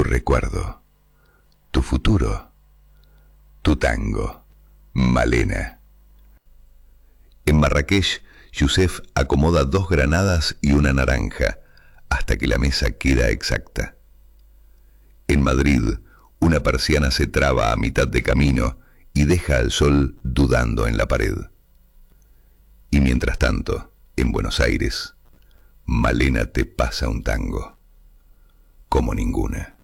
recuerdo, tu futuro, tu tango, Malena. En Marrakech, Yusef acomoda 2 granadas y una naranja, hasta que la mesa queda exacta. En Madrid, una persiana se traba a mitad de camino y deja al sol dudando en la pared. Y mientras tanto, en Buenos Aires, Malena te pasa un tango, como ninguna.